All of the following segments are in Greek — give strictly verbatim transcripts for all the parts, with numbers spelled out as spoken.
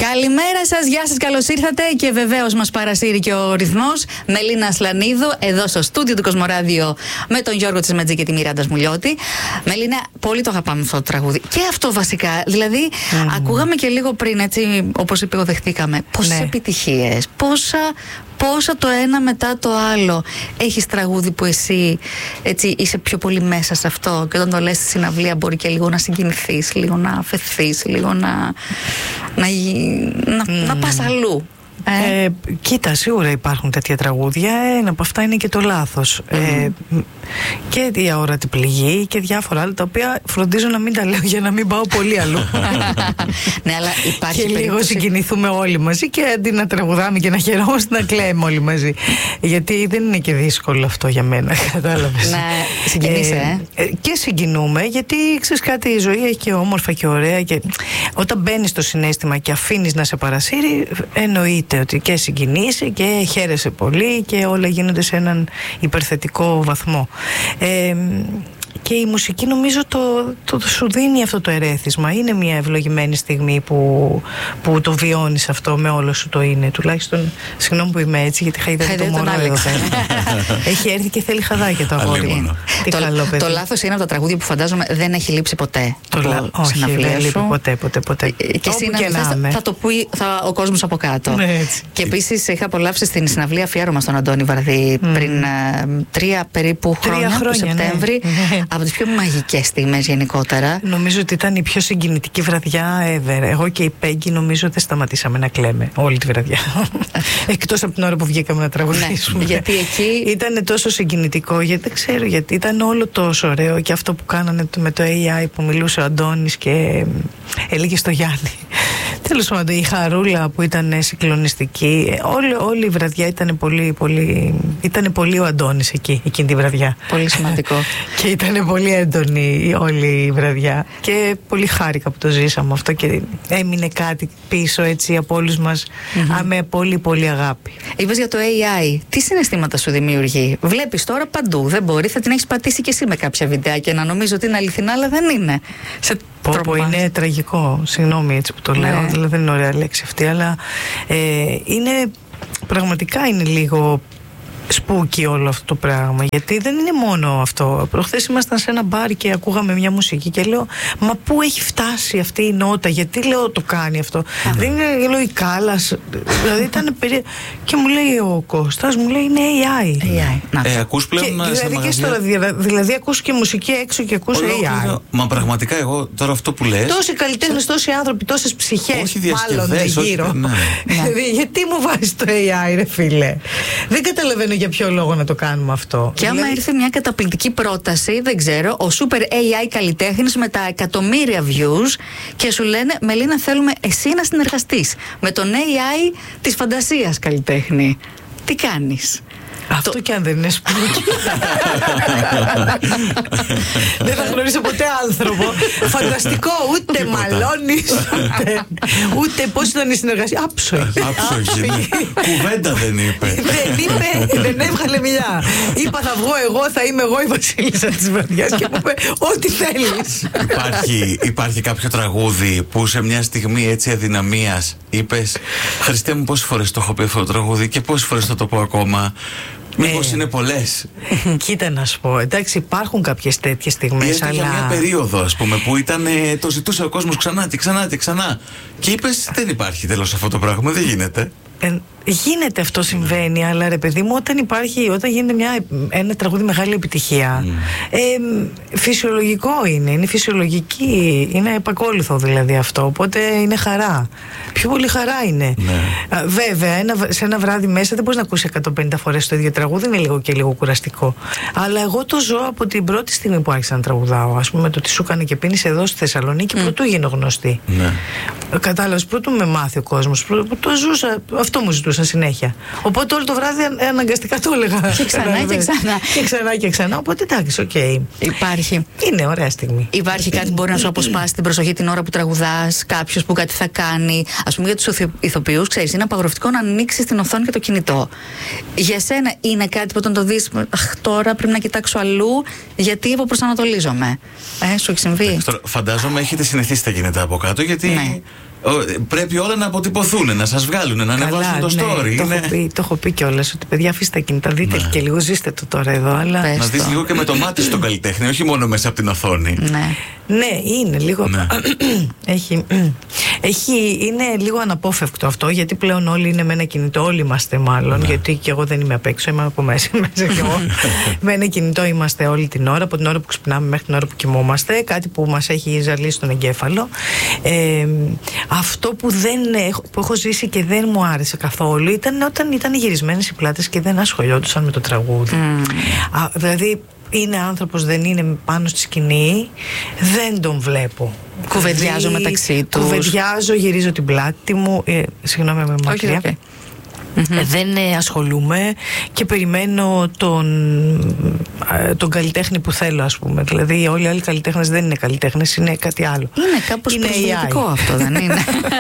Καλημέρα σας, γεια σας, καλώς ήρθατε και βεβαίως μας παρασύρει και ο ρυθμός. Μελίνα Ασλανίδου, εδώ στο στούντιο του Κοσμοράδιο με τον Γιώργο Τσιμετζή και τη Μιράντα Σμουλιώτη. Μελίνα, πολύ το αγαπάμε αυτό το τραγούδι. Και αυτό βασικά. Δηλαδή, mm. ακούγαμε και λίγο πριν, έτσι, όπως υποδεχτήκαμε, πόσες ναι. επιτυχίες, πόσα. Πόσα το ένα μετά το άλλο. Έχεις τραγούδι που εσύ έτσι, είσαι πιο πολύ μέσα σε αυτό και όταν το λες στη συναυλία μπορεί και λίγο να συγκινηθείς, λίγο να αφαιθείς, λίγο να, να, να, mm. να πας αλλού. Ε. Ε, κοίτα, σίγουρα υπάρχουν τέτοια τραγούδια. Ένα από αυτά είναι και το λάθος. Mm. Ε, και η αόρατη πληγή και διάφορα άλλα τα οποία φροντίζω να μην τα λέω για να μην πάω πολύ αλλού. Ναι, αλλά υπάρχει και λίγο συγκινηθούμε όλοι μαζί και αντί να τραγουδάμε και να χαιρόμαστε, να κλαίμε όλοι μαζί. Γιατί δεν είναι και δύσκολο αυτό για μένα, κατάλαβες. Να συγκινείσαι, ε. ε. Και συγκινούμε, γιατί ξέρεις κάτι, η ζωή έχει και όμορφα και ωραία. Και όταν μπαίνεις στο συναίσθημα και αφήνεις να σε παρασύρει, εννοείται ότι και συγκινείσαι και χαίρεσαι πολύ και όλα γίνονται σε έναν υπερθετικό βαθμό. Ε, και η μουσική νομίζω το, το, το σου δίνει αυτό το ερέθισμα. Είναι μια ευλογημένη στιγμή που, που το βιώνεις αυτό με όλο σου το είναι. Τουλάχιστον, συγγνώμη που είμαι έτσι, γιατί χαϊδεύει το μωρό εδώ πέρα. Έχει έρθει και θέλει χαδάκια το αγόρι. Το, το λάθος είναι από τα τραγούδια που φαντάζομαι δεν έχει λείψει ποτέ. Το λα... Όχι, δεν λείπει ποτέ, ποτέ, ποτέ. Και εσύ να θες, θα το πει θα, ο κόσμος από κάτω. Ναι, και επίσης είχα απολαύσει στην συναυλία αφιέρωμα στον Αντώνη Βαρδί mm. πριν uh, τρία περίπου χρόνια, χρόνια το Σεπτέμβρη. Ναι. Από τις πιο μαγικές στιγμές γενικότερα. Νομίζω ότι ήταν η πιο συγκινητική βραδιά ever. Εγώ και η Πέγγι νομίζω δεν σταματήσαμε να κλαίμε όλη τη βραδιά. Εκτός από την ώρα που βγήκαμε να τραγουδήσουμε. Ναι, γιατί εκεί ήταν τόσο συγκινητικό, γιατί δεν ξέρω γιατί ήταν όλο τόσο ωραίο και αυτό που κάνανε με το έι άι που μιλούσε ο Αντώνης και έλεγε στο Γιάννη. Τέλος πάντων, η Χαρούλα που ήταν συγκλονιστική. Όλη, όλη η βραδιά ήταν πολύ, πολύ. Ήταν πολύ ο Αντώνης εκεί, εκείνη τη βραδιά. Πολύ σημαντικό. Και ήταν πολύ έντονη όλη η βραδιά. Και πολύ χάρηκα που το ζήσαμε αυτό και έμεινε κάτι πίσω έτσι από όλους μας mm-hmm. με πολύ πολύ αγάπη. Είπες για το έι άι. Τι συναισθήματα σου δημιουργεί? Βλέπεις τώρα παντού. Δεν μπορεί, θα την έχεις πατήσει και εσύ με κάποια βιντεάκια να νομίζω ότι είναι αληθινά, αλλά δεν είναι. Σε Πω, είναι τραγικό. Συγγνώμη έτσι που το λέω. Ναι. Δηλαδή δεν είναι ωραία λέξη αυτή, αλλά ε, είναι πραγματικά είναι λίγο σπούκι όλο αυτό το πράγμα, γιατί δεν είναι μόνο αυτό. Προχθές ήμασταν σε ένα μπαρ και ακούγαμε μια μουσική και λέω, μα πού έχει φτάσει αυτή η νότα, γιατί λέω το κάνει αυτό. Mm. Δεν είναι, λέω, η Κάλλας, δηλαδή ήταν περίεργο. Και μου λέει ο Κώστας, μου λέει είναι έι άι. έι άι. Ε, ακούς πλέον και, σε δηλαδή, μαγαζιά... και στο, δηλαδή ακούς και μουσική έξω και ακούς έι άι. Μα πραγματικά εγώ τώρα αυτό που λες. Τόσοι καλλιτέχνες, σε... τόσοι άνθρωποι, τόσες ψυχές μάλλον γύρω. Ναι. Δηλαδή, γιατί μου βάζει το έι άι, ρε φίλε. Δεν καταλαβαίνω για ποιο λόγο να το κάνουμε αυτό. Και άμα δηλαδή... έρθει μια καταπληκτική πρόταση, δεν ξέρω, ο super έι άι καλλιτέχνης με τα εκατομμύρια views και σου λένε, Μελίνα, θέλουμε εσύ να συνεργαστείς με τον έι άι της φαντασίας καλλιτέχνη. Τι κάνεις? Αυτό το... και αν δεν είναι σπούκι. Δεν θα γνωρίσω ποτέ άνθρωπο. Φανταστικό, ούτε μαλώνεις, ούτε, ούτε πώς ήταν η συνεργασία. Άψογη. Άψογη, ναι. Κουβέντα δεν είπε. Δεν είπε, δεν έβγαλε μιλιά. Είπα θα βγω εγώ, θα είμαι εγώ η βασίλισσα της βραδιάς και μου είπε ό,τι θέλεις. Υπάρχει, υπάρχει κάποιο τραγούδι που σε μια στιγμή έτσι αδυναμίας είπες, Χριστέ μου, πόσες φορές το έχω πει αυτό το τραγούδι και πόσες φορές θα το πω ακόμα? Μήπως ε, είναι πολλές? Κοίτα να σου πω, εντάξει, υπάρχουν κάποιες τέτοιες στιγμές, αλλά... για μια περίοδο, ας πούμε, που ήταν, ε, το ζητούσε ο κόσμος ξανά και ξανά και ξανά. Και είπες, δεν υπάρχει τέλος αυτό το πράγμα, δεν γίνεται. Ε, γίνεται αυτό, συμβαίνει, αλλά ρε παιδί μου, όταν υπάρχει, όταν γίνεται μια, ένα τραγούδι μεγάλη επιτυχία, mm. ε, φυσιολογικό είναι, είναι φυσιολογική, είναι επακόλουθο δηλαδή αυτό, οπότε είναι χαρά. Πιο πολύ χαρά είναι. Mm. Βέβαια, ένα, σε ένα βράδυ μέσα δεν μπορείς να ακούσεις εκατόν πενήντα φορές το ίδιο τραγούδι, είναι λίγο και λίγο κουραστικό. Αλλά εγώ το ζω από την πρώτη στιγμή που άρχισα να τραγουδάω. Ας πούμε, το τι σου έκανε και πίνεις εδώ στη Θεσσαλονίκη, mm. πρωτού γίνω γνωστή. Mm. Κατάλαβες, πρωτού με μάθει ο κόσμος, πρωτού το ζούσα. Αυτό μου ζητούσα συνέχεια. Οπότε όλο το βράδυ αναγκαστικά το έλεγα. Και ξανά και ξανά. Και ξανά και ξανά. Οπότε εντάξει, οκ. Okay. Υπάρχει. Είναι ωραία στιγμή. Υπάρχει κάτι που μπορεί να σου αποσπάσει την προσοχή την ώρα που τραγουδάς, κάποιος που κάτι θα κάνει. Ας πούμε για τους ηθοποιούς, ξέρεις, είναι απαγορευτικό να ανοίξεις την οθόνη και το κινητό. Για σένα είναι κάτι που όταν το δεις, αχ, τώρα πρέπει να κοιτάξω αλλού, γιατί υποπροσανατολίζομαι. Ε, σου έχει συμβεί? Φαντάζομαι έχετε συνηθίσει τα κινητά από κάτω, γιατί. Ναι. πρέπει όλα να αποτυπωθούν, να σας βγάλουν, να ανεβάσουν το story. Ναι, το, είναι... έχω πει, το έχω πει κιόλας ότι παιδιά αφήστε τα κινητά, δείτε ναι. και λίγο, ζήστε το τώρα εδώ. Αλλά... Πες να δεις το. λίγο και με το μάτι στον καλλιτέχνη, όχι μόνο μέσα από την οθόνη. Ναι. Ναι, είναι λίγο. Ναι. έχει, έχει, είναι λίγο αναπόφευκτο αυτό, γιατί πλέον όλοι είναι με ένα κινητό. Όλοι είμαστε μάλλον. Ναι. Γιατί και εγώ δεν είμαι απ' έξω, είμαι από μέσα. μέσα και εγώ. Με ένα κινητό είμαστε όλη την ώρα, από την ώρα που ξυπνάμε μέχρι την ώρα που κοιμόμαστε. Κάτι που μας έχει ζαλίσει τον εγκέφαλο. Ε, αυτό που, δεν έχω, που έχω ζήσει και δεν μου άρεσε καθόλου ήταν όταν ήταν γυρισμένες οι πλάτες και δεν ασχολιόντουσαν με το τραγούδι. Mm. Α, δηλαδή. Είναι άνθρωπος, δεν είναι πάνω στη σκηνή, δεν τον βλέπω. Κουβεντιάζω δηλαδή, μεταξύ τους. Κουβεντιάζω, γυρίζω την πλάτη μου. Ε, συγγνώμη, με μακριά. Okay, okay. Mm-hmm. Δεν ε, ασχολούμαι και περιμένω τον, ε, τον καλλιτέχνη που θέλω, ας πούμε. Δηλαδή όλοι οι άλλοι καλλιτέχνες δεν είναι καλλιτέχνες, είναι κάτι άλλο. Είναι κάπως προσβλητικό αυτό, δεν είναι?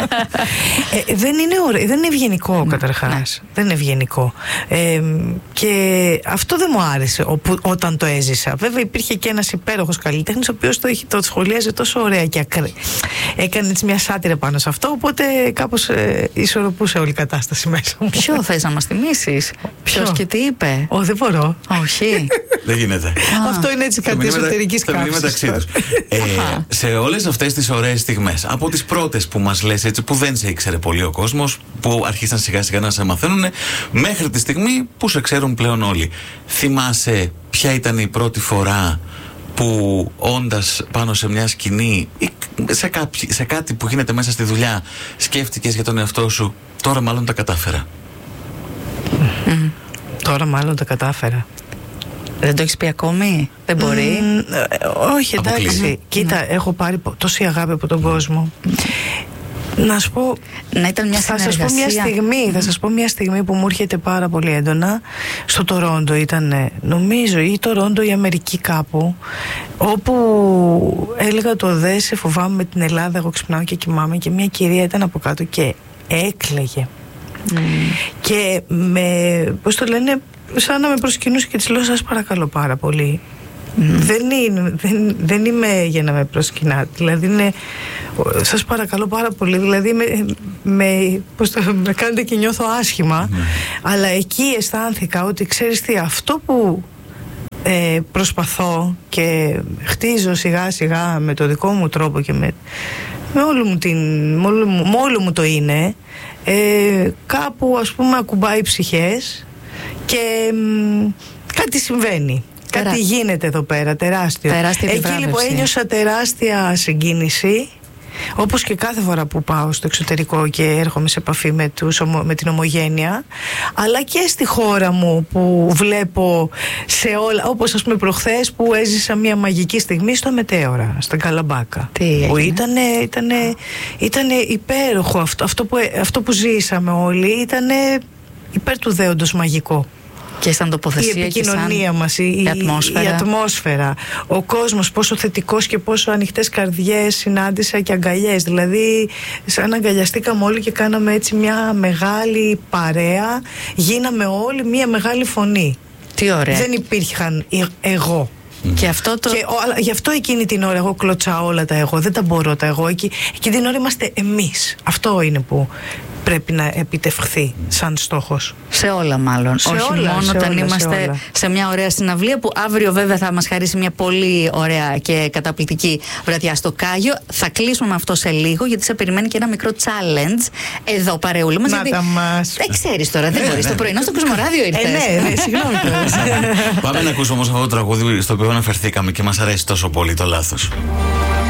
ε, δεν είναι ωραίο, δεν είναι ευγενικό καταρχάς. Ναι. Δεν είναι ευγενικό. Ε, και αυτό δεν μου άρεσε όπου, όταν το έζησα. Βέβαια υπήρχε και ένας υπέροχος καλλιτέχνης ο οποίος το, το σχολίαζε τόσο ωραία και ακρι... έκανε έτσι μια σάτυρα πάνω σε αυτό, οπότε κάπως ε, ισορροπούσε όλη η κατάσταση μέσα μου. Ποιο θες να μας θυμίσεις? Ποιος και τι είπε? Ω, δεν μπορώ. Όχι. Δεν γίνεται. Αυτό είναι έτσι κάτι εσωτερικής κάψης. μεταξύ τους. ε, σε όλες αυτές τις ωραίες στιγμές, από τις πρώτες που μας λες έτσι, που δεν σε ήξερε πολύ ο κόσμος, που αρχίσαν σιγά σιγά να σε μαθαίνουν, μέχρι τη στιγμή που σε ξέρουν πλέον όλοι, θυμάσαι ποια ήταν η πρώτη φορά που όντας πάνω σε μια σκηνή ή σε, κάποι, σε κάτι που γίνεται μέσα στη δουλειά σκέφτηκες για τον εαυτό σου, τώρα μάλλον τα κατάφερα? Mm. Τώρα μάλλον τα κατάφερα. Δεν το έχεις πει ακόμη? Δεν μπορεί? Mm, ε, όχι, εντάξει. Κοίτα, mm. έχω πάρει τόση αγάπη από τον κόσμο. Mm. Να σου πω, να ήταν μια θα σας πω μια στιγμή, θα σας πω μια στιγμή που μου έρχεται πάρα πολύ έντονα. Στο Τορόντο ήταν, νομίζω, ή Τορόντο ή Αμερική κάπου, όπου έλεγα το δε σε φοβάμαι με την Ελλάδα, εγώ ξυπνάω και κοιμάμαι, και μια κυρία ήταν από κάτω και έκλαιγε. Mm. Και με, πώς το λένε, σαν να με προσκυνούσε και της λέω, σας παρακαλώ πάρα πολύ. Mm. Δεν, είναι, δεν, δεν είμαι για να με προσκυνάτε. Δηλαδή είναι, σας παρακαλώ πάρα πολύ. Δηλαδή με, με, πώς το, με κάνετε και νιώθω άσχημα. Mm. Αλλά εκεί αισθάνθηκα ότι ξέρεις τι, αυτό που ε, προσπαθώ και χτίζω σιγά σιγά με το δικό μου τρόπο και με, με, όλο, μου την, με, όλο, μου, με όλο μου το είναι, ε, κάπου ας πούμε ακουμπάει ψυχές και μ, κάτι συμβαίνει. Κάτι Τερά... γίνεται εδώ πέρα, τεράστιο. Τεράστια Εκεί λοιπόν ένιωσα τεράστια συγκίνηση, όπως και κάθε φορά που πάω στο εξωτερικό και έρχομαι σε επαφή με, τους, με την ομογένεια, αλλά και στη χώρα μου που βλέπω σε όλα, όπως ας πούμε προχθές που έζησα μια μαγική στιγμή στο Μετέωρα, στην Καλαμπάκα. Τι που ήτανε, ήτανε, ήτανε υπέροχο αυτό, αυτό, που, αυτό που ζήσαμε όλοι, ήτανε υπέρ του δέοντος μαγικό. Και σαν τοποθεσία, η επικοινωνία και σαν μας, η, η, ατμόσφαιρα. η ατμόσφαιρα, ο κόσμος πόσο θετικός και πόσο ανοιχτές καρδιές συνάντησα και αγκαλιές. Δηλαδή σαν αγκαλιαστήκαμε όλοι και κάναμε έτσι μια μεγάλη παρέα, γίναμε όλοι μια μεγάλη φωνή. Τι ωραία. Δεν υπήρχαν εγώ. Mm. Και αυτό το... Και ο, γι' αυτό εκείνη την ώρα εγώ κλωτσάω όλα τα εγώ, δεν τα μπορώ τα εγώ. Εκεί, εκείνη την ώρα είμαστε εμείς. Αυτό είναι που πρέπει να επιτευχθεί σαν στόχος. Σε όλα μάλλον. Σε Όχι όλα, μόνο σε όταν όλα, είμαστε σε, σε μια ωραία συναυλία που αύριο βέβαια θα μας χαρίσει μια πολύ ωραία και καταπληκτική βραδιά στο Κάγιο. Θα κλείσουμε με αυτό σε λίγο, γιατί σε περιμένει και ένα μικρό challenge εδώ παρεούλα μας. Να γιατί... τα μας. Δεν ξέρεις τώρα, δεν μπορείς. Το πρωινό στο Κοσμοράδιο ήρθες. Ε, ναι, ναι, συγγνώμη. Πάμε να ακούσουμε όμως αυτό το τραγούδι στο οποίο αναφερθήκαμε και μας αρέσει τόσο πολύ, το λάθος.